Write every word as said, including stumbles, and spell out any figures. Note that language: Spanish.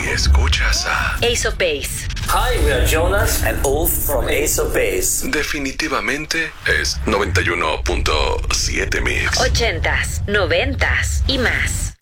escuchas a Ace of Base. Hi, we are Jonas and Ulf from Ace of Base. Definitivamente es noventa y uno punto siete Mix. Ochentas, noventas y más.